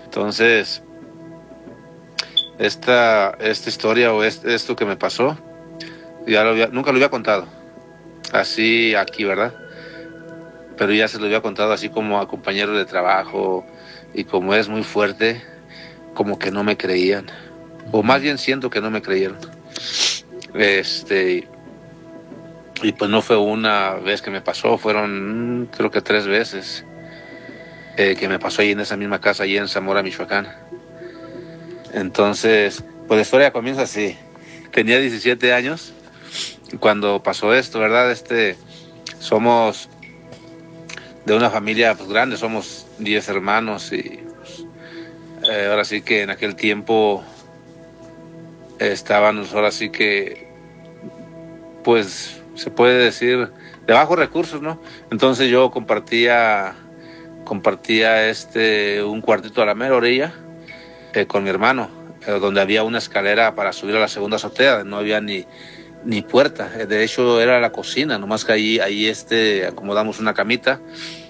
Entonces, esta historia o esto que me pasó, nunca lo había contado, así aquí, ¿verdad? Pero ya se lo había contado así como a compañeros de trabajo, y como es muy fuerte, como que no me creían, o más bien siento que no me creyeron. Y pues no fue una vez que me pasó, fueron creo que 3 veces que me pasó ahí en esa misma casa, ahí en Zamora, Michoacán. Entonces, pues la historia comienza así. Tenía 17 años cuando pasó esto, ¿verdad? Somos de una familia pues grande, somos 10 hermanos y pues, ahora sí que en aquel tiempo estábamos, ahora sí que, pues se puede decir, de bajos recursos, ¿no? Entonces yo compartía un cuartito a la mera orilla con mi hermano, donde había una escalera para subir a la segunda azotea, no había ni puerta, de hecho era la cocina, nomás que ahí acomodamos una camita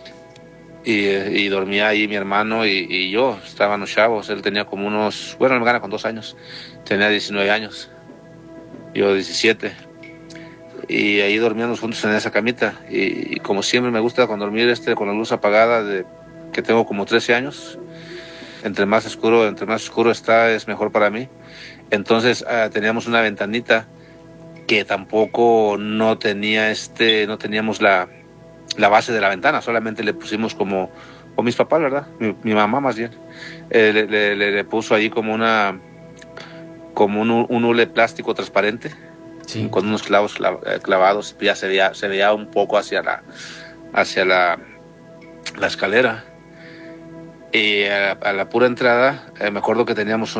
y dormía ahí mi hermano y yo, estábamos chavos, él tenía como él me gana con 2 años, tenía 19 años, yo 17, y ahí dormíamos juntos en esa camita, y como siempre me gusta con dormir con la luz apagada, que tengo como 13 años, entre más oscuro está, es mejor para mí. Entonces teníamos una ventanita que tampoco no teníamos la base de la ventana, solamente le pusimos o mis papás, ¿verdad? Mi mamá más bien, le puso ahí como un hule plástico transparente, Sí. con unos clavos clavados, ya se veía un poco hacia la escalera. Y a la pura entrada, me acuerdo que teníamos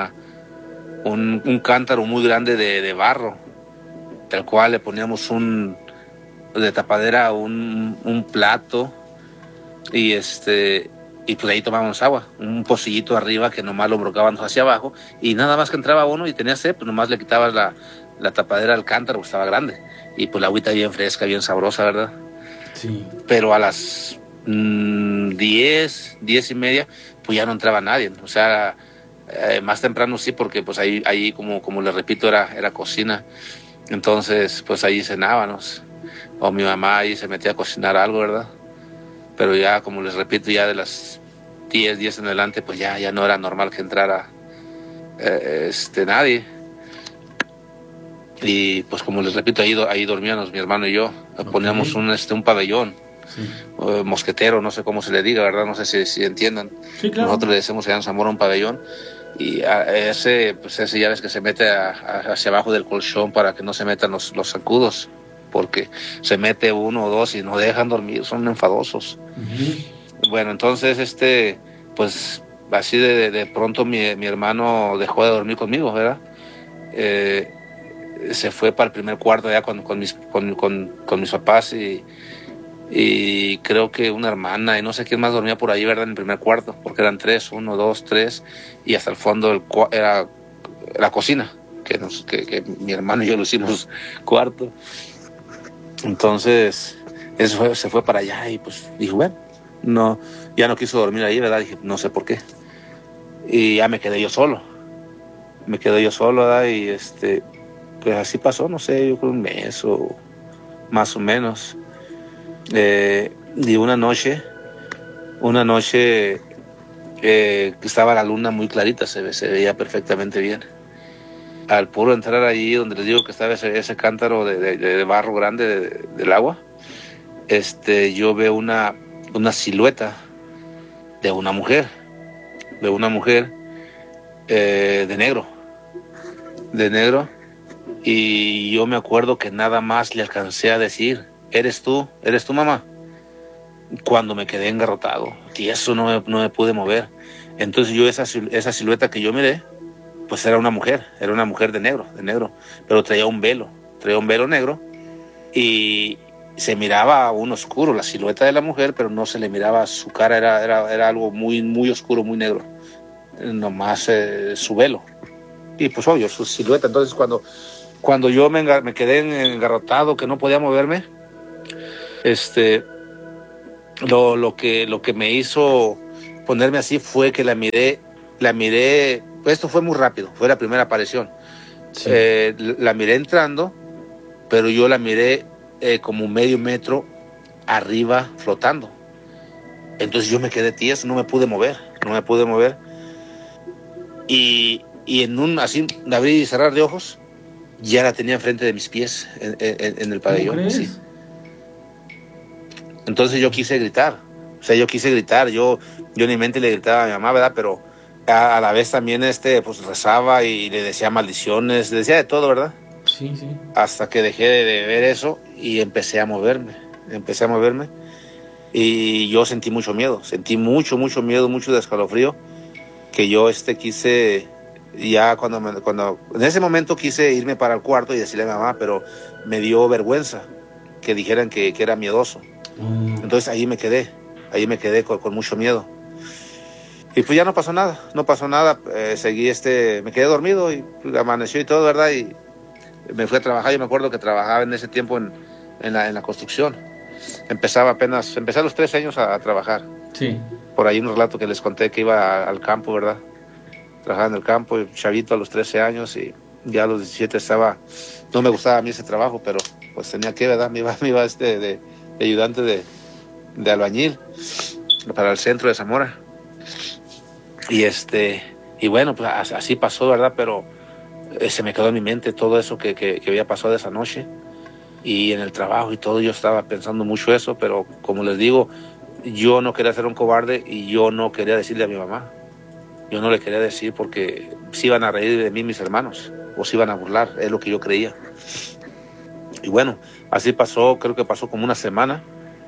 un cántaro muy grande de barro, del cual le poníamos de tapadera un plato, y y pues ahí tomábamos agua, un pocillito arriba que nomás lo broncábamos hacia abajo, y nada más que entraba uno y tenía sed, pues nomás le quitabas la tapadera al cántaro, pues estaba grande, y pues la agüita bien fresca, bien sabrosa, ¿verdad? Sí. Pero a las 10:30, pues ya no entraba nadie, o sea, más temprano sí, porque pues ahí como les repito, era cocina, entonces pues ahí cenábamos, o mi mamá ahí se metía a cocinar algo, ¿verdad? Pero ya, como les repito, ya de las 10 en adelante, pues ya no era normal que entrara nadie. Y pues como les repito, ahí dormíamos mi hermano y yo. Okay. Poníamos un pabellón, Sí. mosquetero, no sé cómo se le diga, ¿verdad? No sé si entiendan. Sí, claro. Nosotros le decimos allá en Zamora un pabellón. Y ese ya ves que se mete hacia abajo del colchón para que no se metan los zancudos, porque se mete uno o dos y no dejan dormir, son enfadosos. Bueno, entonces pues así de pronto mi hermano dejó de dormir conmigo, ¿verdad? Se fue para el primer cuarto ya con mis papás, y creo que una hermana y no sé quién más dormía por ahí, ¿verdad? En el primer cuarto, porque eran 3, 1, 2, 3, y hasta el fondo era la cocina, que mi hermano y yo lo hicimos cuarto. Entonces se fue para allá, y pues dije, bueno, ya no quiso dormir ahí, ¿verdad? Dije, no sé por qué. Y ya me quedé yo solo, ¿verdad? Y pues así pasó, no sé, yo creo un mes o más o menos. Y una noche estaba la luna muy clarita, se veía perfectamente bien. Al puro entrar allí donde les digo que estaba ese cántaro de barro grande del agua, yo veo una silueta de una mujer, de negro, y yo me acuerdo que nada más le alcancé a decir, ¿eres tú, mamá? Cuando me quedé engarrotado, y eso no me pude mover. Entonces yo esa silueta que yo miré, pues era una mujer de negro, pero traía un velo negro, y se miraba un oscuro la silueta de la mujer, pero no se le miraba su cara, era algo muy, muy oscuro, muy negro, nomás su velo, y pues obvio, su silueta. Entonces cuando yo me quedé engarrotado, que no podía moverme, lo que me hizo ponerme así fue que la miré, pues esto fue muy rápido, fue la primera aparición. Sí. La miré entrando, pero yo la miré como medio metro arriba flotando. Entonces yo me quedé tieso, no me pude mover. Y en un así, de abrir y cerrar de ojos, ya la tenía enfrente de mis pies en el pabellón. Sí. Entonces yo quise gritar. Yo en mi mente le gritaba a mi mamá, ¿verdad? Pero a la vez también pues rezaba y le decía maldiciones, le decía de todo, ¿verdad? Sí. Hasta que dejé de ver eso y empecé a moverme. Y yo sentí mucho miedo, mucho miedo, mucho escalofrío, que yo quise, ya cuando en ese momento quise irme para el cuarto y decirle a mi mamá, pero me dio vergüenza que dijeran que era miedoso. Entonces ahí me quedé con mucho miedo. Y pues ya no pasó nada, seguí me quedé dormido y amaneció y todo, ¿verdad? Y me fui a trabajar. Yo me acuerdo que trabajaba en ese tiempo en la construcción. Empecé a los 13 años a trabajar. Sí. Por ahí un relato que les conté que iba al campo, ¿verdad? Trabajaba en el campo, y chavito a los 13 años, y ya a los 17 no me gustaba a mí ese trabajo, pero pues tenía que, ¿verdad? Me iba de ayudante de albañil para el centro de Zamora. Y bueno, pues así pasó, ¿verdad? Pero se me quedó en mi mente todo eso que había pasado de esa noche. Y en el trabajo y todo, yo estaba pensando mucho eso, pero como les digo, yo no quería ser un cobarde y yo no quería decirle a mi mamá. Yo no le quería decir porque se iban a reír de mí mis hermanos, o se iban a burlar, es lo que yo creía. Y bueno, así pasó, creo que pasó como una semana.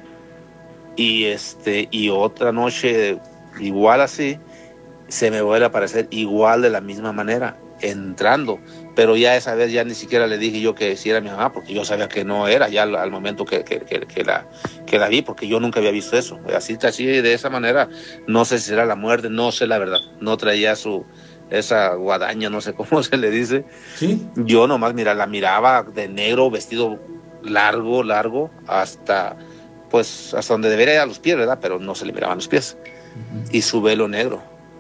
Y otra noche, igual así, se me vuelve a aparecer igual de la misma manera, entrando. Pero ya esa vez ya ni siquiera le dije yo que sí era mi mamá, porque yo sabía que no era ya al momento que la vi, porque yo nunca había visto eso. Así de esa manera, no sé si era la muerte, no sé la verdad. No traía esa guadaña, no sé cómo se le dice. ¿Sí? Yo nomás la miraba de negro, vestido largo, hasta donde debería ir a los pies, ¿verdad? Pero no se le miraban los pies. Uh-huh. Y su velo negro.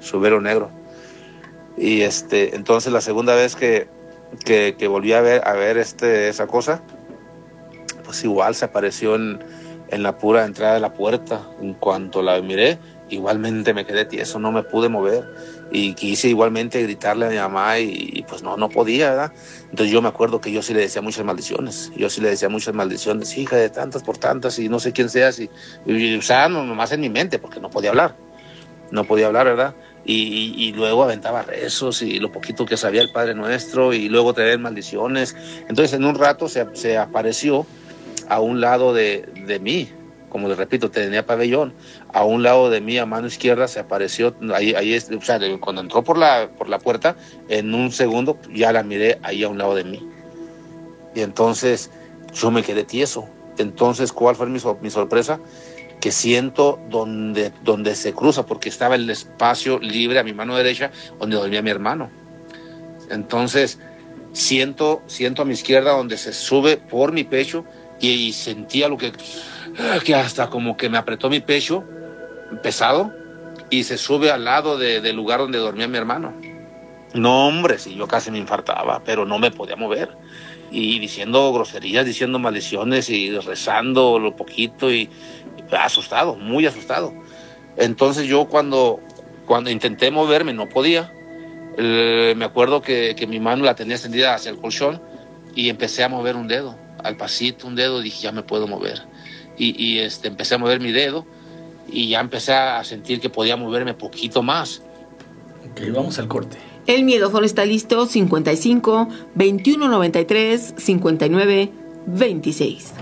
Y entonces la segunda vez que volví a ver esa cosa, pues igual se apareció en la pura entrada de la puerta. En cuanto la miré, igualmente me quedé tieso, no me pude mover. Y quise igualmente gritarle a mi mamá y pues no podía, ¿verdad? Entonces yo me acuerdo que yo sí le decía muchas maldiciones. Hija de tantas por tantas, y no sé quién seas. Y o sea, nomás en mi mente, porque no podía hablar, ¿verdad? Y luego aventaba rezos y lo poquito que sabía el Padre Nuestro, y luego traer maldiciones. Entonces en un rato se apareció a un lado de mí, como les repito, tenía pabellón, a un lado de mí, a mano izquierda, se apareció, ahí o sea, cuando entró por la puerta, en un segundo ya la miré ahí a un lado de mí. Y entonces yo me quedé tieso. Entonces, ¿cuál fue mi sorpresa? Que siento donde se cruza, porque estaba el espacio libre a mi mano derecha donde dormía mi hermano. Entonces siento a mi izquierda donde se sube por mi pecho, y sentía lo que hasta como que me apretó mi pecho pesado, y se sube al lado del lugar donde dormía mi hermano. No, hombre, sí, yo casi me infartaba, pero no me podía mover. Y diciendo groserías, diciendo maldiciones y rezando lo poquito, y asustado, muy asustado. Entonces yo cuando intenté moverme no podía. Me acuerdo que mi mano la tenía extendida hacia el colchón, y empecé a mover un dedo, al pasito un dedo, dije ya me puedo mover. Y empecé a mover mi dedo, y ya empecé a sentir que podía moverme poquito más. Ok, vamos al corte. El miedofono está listo, 55 21 93 59 26.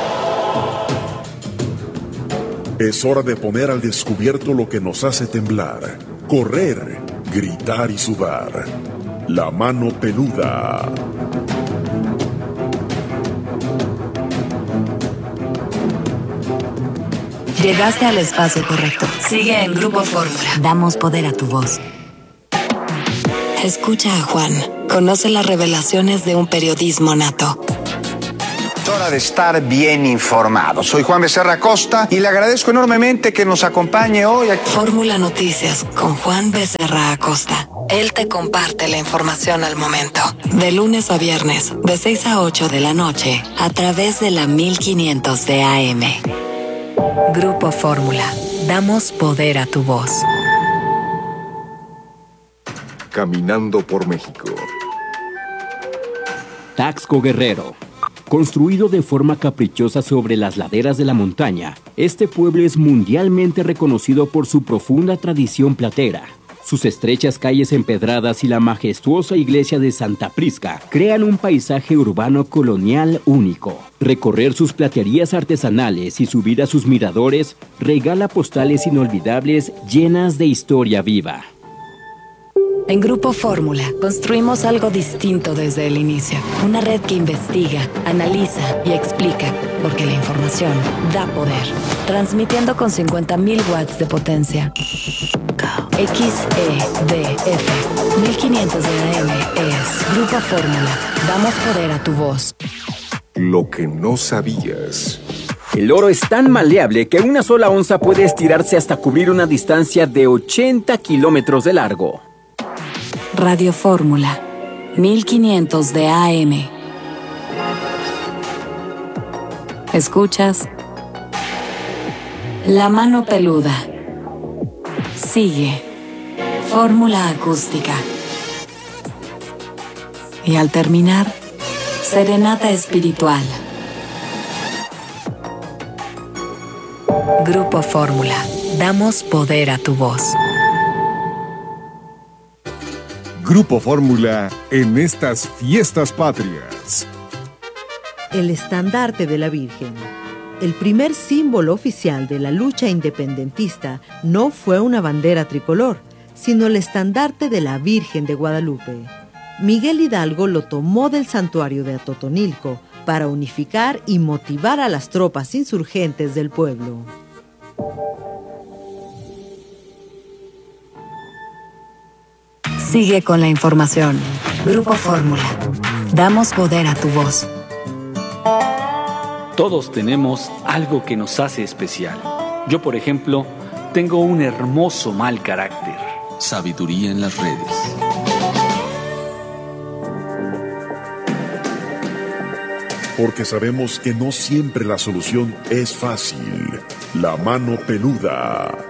Es hora de poner al descubierto lo que nos hace temblar, correr, gritar y sudar. La mano peluda. Llegaste al espacio correcto. Sigue en Grupo Fórmula. Damos poder a tu voz. Escucha a Juan. Conoce las revelaciones de un periodismo nato. Es hora de estar bien informado. Soy Juan Becerra Costa y le agradezco enormemente que nos acompañe hoy aquí. Fórmula Noticias con Juan Becerra Acosta. Él te comparte la información al momento. De lunes a viernes, de 6 a 8 de la noche, a través de la 1500 de AM. Grupo Fórmula. Damos poder a tu voz. Caminando por México. Taxco Guerrero. Construido de forma caprichosa sobre las laderas de la montaña, este pueblo es mundialmente reconocido por su profunda tradición platera. Sus estrechas calles empedradas y la majestuosa iglesia de Santa Prisca crean un paisaje urbano colonial único. Recorrer sus platerías artesanales y subir a sus miradores regala postales inolvidables llenas de historia viva. En Grupo Fórmula, construimos algo distinto desde el inicio. Una red que investiga, analiza y explica, porque la información da poder. Transmitiendo con 50.000 watts de potencia. XEDF 1500 de AM es Grupo Fórmula. Damos poder a tu voz. Lo que no sabías. El oro es tan maleable que una sola onza puede estirarse hasta cubrir una distancia de 80 kilómetros de largo. Radio Fórmula 1500 de AM. ¿Escuchas? La mano peluda. Sigue. Fórmula acústica. Y al terminar, serenata espiritual. Grupo Fórmula. Damos poder a tu voz. Grupo Fórmula en estas fiestas patrias. El estandarte de la Virgen. El primer símbolo oficial de la lucha independentista no fue una bandera tricolor, sino el estandarte de la Virgen de Guadalupe. Miguel Hidalgo lo tomó del santuario de Atotonilco para unificar y motivar a las tropas insurgentes del pueblo. Sigue con la información. Grupo Fórmula. Damos poder a tu voz. Todos tenemos algo que nos hace especial. Yo, por ejemplo, tengo un hermoso mal carácter. Sabiduría en las redes. Porque sabemos que no siempre la solución es fácil. La mano peluda.